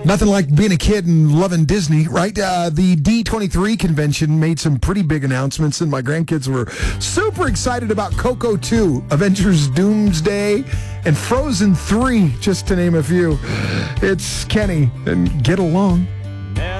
Nothing like being a kid and loving Disney, right? The D23 convention made some pretty big announcements, and my grandkids were super excited about Coco 2, Avengers Doomsday, and Frozen 3, just to name a few. It's Kenny, and get along.